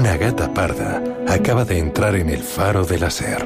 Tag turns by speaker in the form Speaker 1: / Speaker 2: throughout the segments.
Speaker 1: Una gata parda acaba de entrar en el faro de la SER.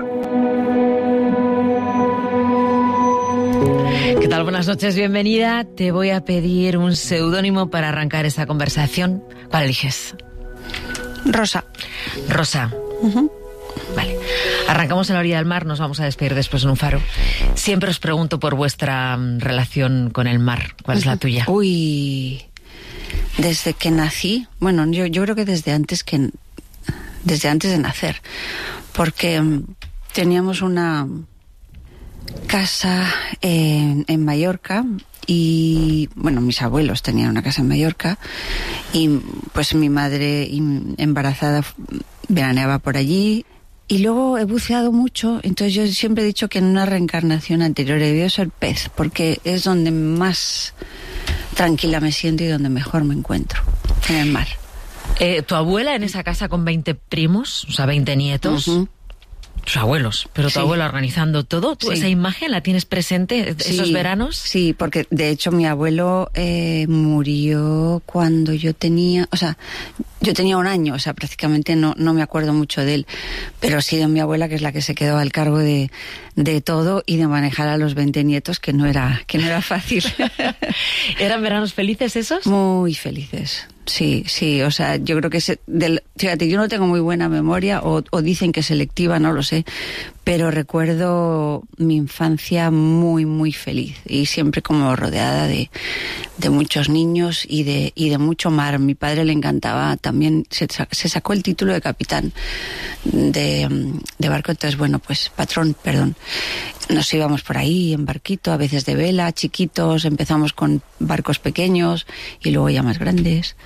Speaker 2: ¿Qué tal? Buenas noches, bienvenida. Te voy a pedir un seudónimo para arrancar esta conversación. ¿Cuál eliges?
Speaker 3: Rosa.
Speaker 2: Rosa. Vale. Arrancamos en la orilla del mar, nos vamos a despedir después en un faro. Siempre os pregunto por vuestra relación con el mar. ¿Cuál es la tuya?
Speaker 3: Uy, desde que nací, bueno, yo creo que desde antes de nacer, porque teníamos una casa en Mallorca y, bueno, mis abuelos tenían una casa en Mallorca y pues mi madre embarazada veraneaba por allí. Y luego he buceado mucho, entonces yo siempre he dicho que en una reencarnación anterior he debido ser pez, porque es donde más tranquila me siento y donde mejor me encuentro, en el mar.
Speaker 2: Tu abuela en esa casa con 20 primos, o sea, 20 nietos, tus abuelos, pero tu abuela organizando todo, ¿tú esa imagen la tienes presente esos veranos? Sí,
Speaker 3: porque de hecho mi abuelo murió cuando yo tenía un año, o sea, prácticamente no me acuerdo mucho de él, pero sí de mi abuela, que es la que se quedó al cargo de todo y de manejar a los 20 nietos, que no era fácil.
Speaker 2: ¿Eran veranos felices esos?
Speaker 3: Muy felices. Sí, o sea, yo creo que fíjate, yo no tengo muy buena memoria, o dicen que selectiva, no lo sé, pero recuerdo mi infancia muy, muy feliz y siempre como rodeada de muchos niños y de mucho mar. Mi padre le encantaba también, se sacó el título de capitán de barco, entonces, bueno, pues patrón, perdón. Nos íbamos por ahí en barquito, a veces de vela, chiquitos, empezamos con barcos pequeños y luego ya más grandes.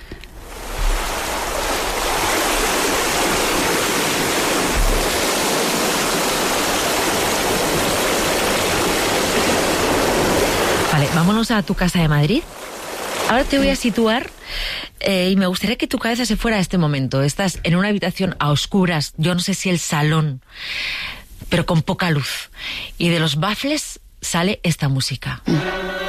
Speaker 2: Vale, vámonos a tu casa de Madrid. Ahora te voy a situar y me gustaría que tu cabeza se fuera a este momento. Estás en una habitación a oscuras, yo no sé si el salón, pero con poca luz. Y de los bafles sale esta música.